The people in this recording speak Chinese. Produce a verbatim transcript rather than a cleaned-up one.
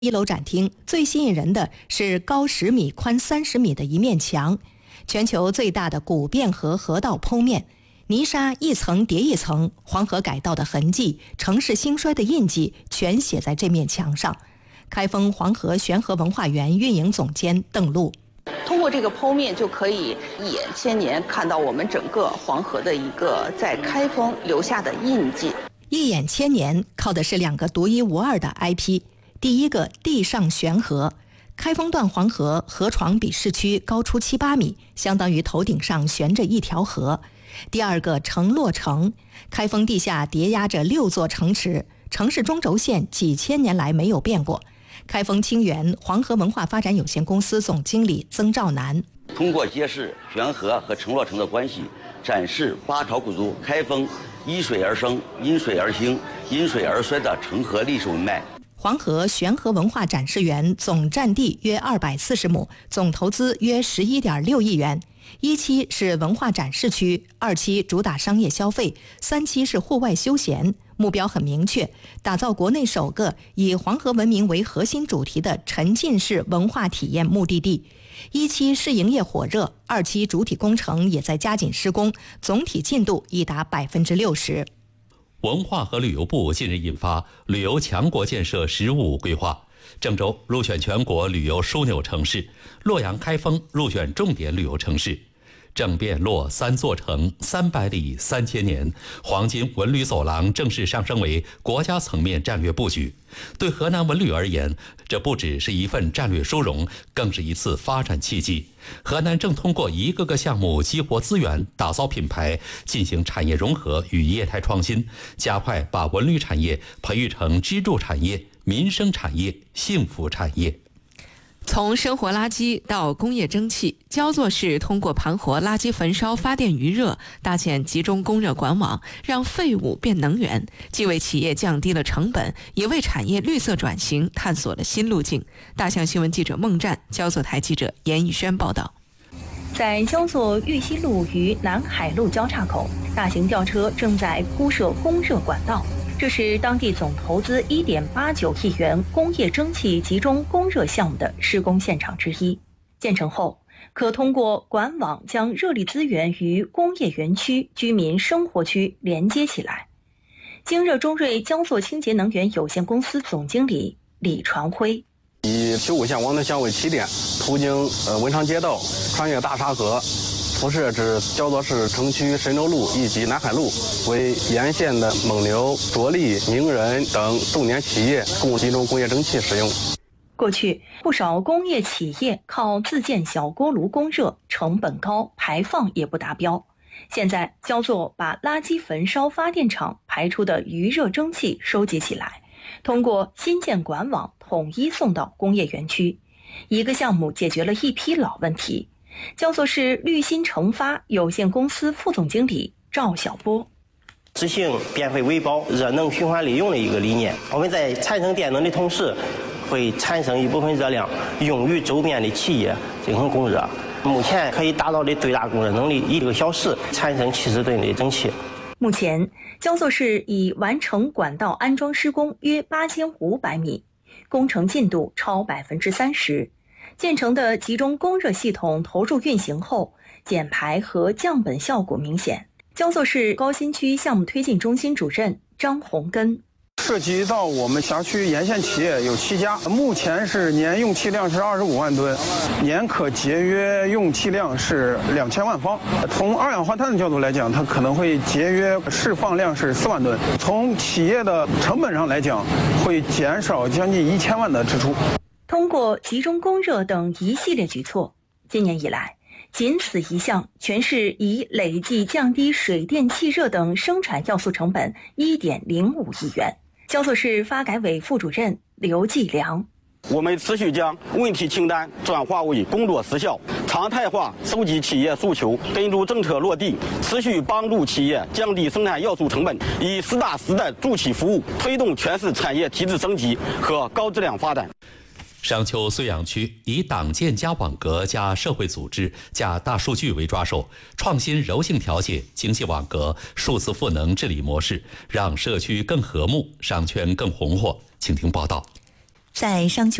一楼展厅最吸引人的是高十米、宽三十米的一面墙，全球最大的古汴河河道剖面，泥沙一层叠一层，黄河改道的痕迹、城市兴衰的印记全写在这面墙上。开封黄河玄河文化园运营总监邓璐。 通过这个剖面，就可以一眼千年看到我们整个黄河的一个在开封留下的印记。 一眼千年靠的是两个独一无二的 I P。第一个地上悬河，开封段黄河河床比市区高出七八米，相当于头顶上悬着一条河。第二个城洛城，开封地下叠压着六座城池，城市中轴线几千年来没有变过。开封清源黄河文化发展有限公司总经理曾兆南。 通过揭示悬河和城洛城的关系，展示八朝古都开封依水而生、因水而兴、因水而衰的城河历史文脉。 黄河玄河文化展示园总占地约二百四十亩，总投资约十一点六亿元。一期是文化展示区，二期主打商业消费，三期是户外休闲。目标很明确，打造国内首个以黄河文明为核心主题的沉浸式文化体验目的地。一期试营业火热，二期主体工程也在加紧施工，总体进度已达百分之六十。 文化和旅游部近日印发旅游强国建设“十五”规划，郑州入选全国旅游枢纽城市，洛阳、开封入选重点旅游城市。郑汴洛三座城，三百里三千年，黄金文旅走廊正式上升为国家层面战略布局。对河南文旅而言，这不只是一份战略殊荣，更是一次发展契机。河南正通过一个个项目激活资源，打造品牌，进行产业融合与业态创新，加快把文旅产业培育成支柱产业、民生产业、幸福产业。 从生活垃圾到工业蒸汽，焦作市通过盘活垃圾焚烧发电余热，搭建集中供热管网，让废物变能源，既为企业降低了成本，也为产业绿色转型探索了新路径。大象新闻记者孟战，焦作台记者严以轩报道。 在焦作玉溪路与南海路交叉口，大型吊车正在铺设供热管道。这是当地总投资一点八九亿元工业蒸汽集中供热项目的施工现场之一。建成后，可通过管网将热力资源与工业园区、居民生活区连接起来。京热中瑞焦作清洁能源有限公司总经理李传辉。 以九五线王能乡为起点，途经呃文昌街道，穿越大沙河，辐射至焦作市城区神州路以及南海路，为沿线的蒙牛、卓力、名人等重点企业供集中工业蒸汽使用。 过去，不少工业企业靠自建小锅炉供热，成本高，排放也不达标。现在，焦作把垃圾焚烧发电厂排出的余热蒸汽收集起来，通过新建管网统一送到工业园区。一个项目解决了一批老问题。焦作市绿新成发有限公司副总经理赵小波。 执行变废为宝、热能循环利用的一个理念。我们在产生电能的同时，会产生一部分热量用于周边的企业进行供热。目前可以达到的最大供热能力，一个小时产生七十吨的蒸汽。 目前，焦作市已完成管道安装施工约八千五百米，工程进度超百分之三十。建成的集中供热系统投入运行后，减排和降本效果明显。焦作市高新区项目推进中心主任张洪根。 涉及到我们辖区沿线企业有七家，目前是年用气量是二十五万吨，年可节约用气量是两千万方。从二氧化碳的角度来讲，它可能会节约释放量是四万吨。从企业的成本上来讲，会减少将近一千万的支出。 通过集中供热等一系列举措，今年以来，仅此一项，全市已累计降低水电气热等生产要素成本一点零五亿元。焦作市发改委副主任刘继良。 我们持续将问题清单转化为工作实效，常态化收集企业诉求，跟住政策落地，持续帮助企业降低生产要素成本，以实打实的助企服务，推动全市产业提质升级和高质量发展。 商丘睢阳区以党建加网格加社会组织加大数据为抓手，创新柔性调节、精细网格、数字赋能治理模式，让社区更和睦，商圈更红火。请听报道。 在商丘